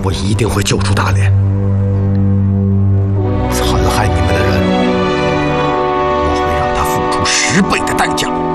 我一定会救出大连。残害你们的人，我会让他付出10倍的代价。